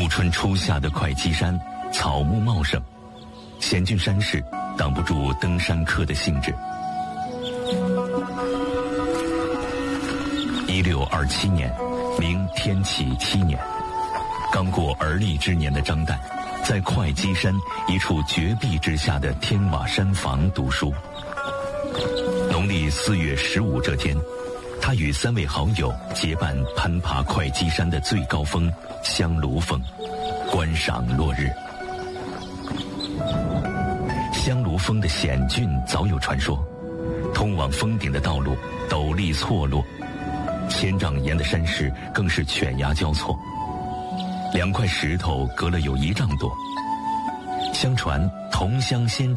暮春初夏的会稽山，草木茂盛，险峻山势挡不住登山客的兴致。1627年，明天启7年，刚过而立之年的张岱，在会稽山一处绝壁之下的天瓦山房读书。农历4月15这天，他与3位好友结伴攀爬会稽山的最高峰香炉峰，观赏落日。香炉峰的险峻早有传说，通往峰顶的道路陡立错落，1000丈岩的山势更是犬牙交错，2块石头隔了有1丈多。相传同乡先知